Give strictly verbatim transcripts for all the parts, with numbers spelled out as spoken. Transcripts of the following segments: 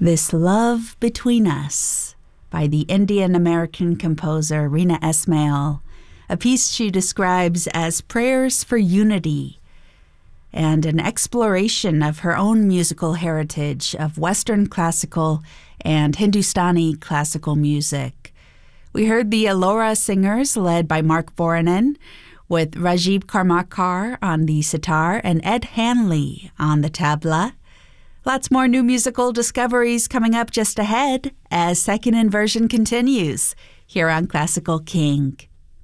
This Love Between Us by the Indian-American composer Rina Esmail, a piece she describes as prayers for unity and an exploration of her own musical heritage of Western classical and Hindustani classical music. We heard the Ellora Singers led by Mark Voronin with Rajiv Karmakar on the sitar and Ed Hanley on the tabla. Lots more new musical discoveries coming up just ahead as Second Inversion continues here on Classical King.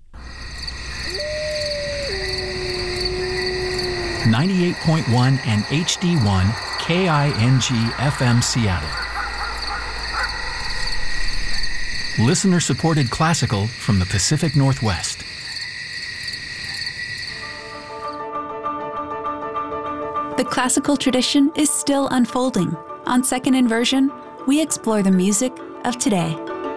ninety-eight point one and H D one K I N G F M Seattle. Listener-supported classical from the Pacific Northwest. The classical tradition is still unfolding. On Second Inversion, we explore the music of today.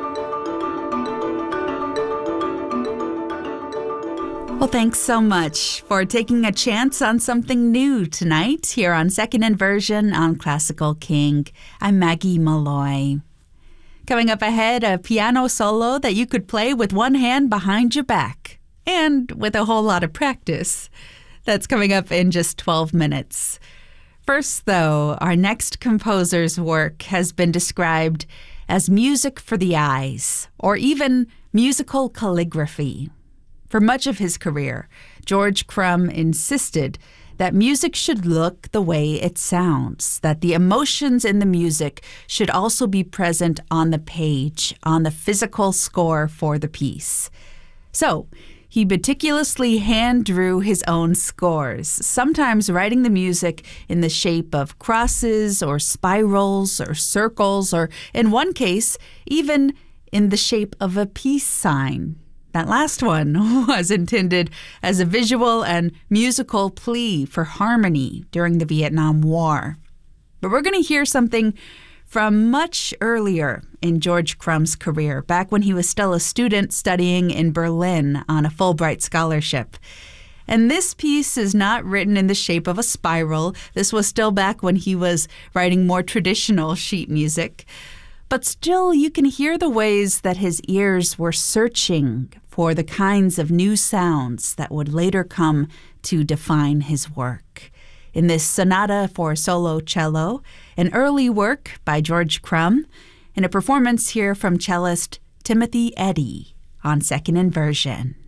Well, thanks so much for taking a chance on something new tonight here on Second Inversion on Classical King. I'm Maggie Malloy. Coming up ahead, a piano solo that you could play with one hand behind your back and with a whole lot of practice. That's coming up in just twelve minutes. First, though, our next composer's work has been described as music for the eyes, or even musical calligraphy. For much of his career, George Crumb insisted that music should look the way it sounds, that the emotions in the music should also be present on the page, on the physical score for the piece. So, he meticulously hand-drew his own scores, sometimes writing the music in the shape of crosses or spirals or circles, or in one case, even in the shape of a peace sign. That last one was intended as a visual and musical plea for harmony during the Vietnam War. But we're going to hear something from much earlier in George Crumb's career, back when he was still a student studying in Berlin on a Fulbright scholarship. And this piece is not written in the shape of a spiral. This was still back when he was writing more traditional sheet music. But still, you can hear the ways that his ears were searching for the kinds of new sounds that would later come to define his work. In this sonata for solo cello, an early work by George Crumb, and a performance here from cellist Timothy Eddy on Second Inversion.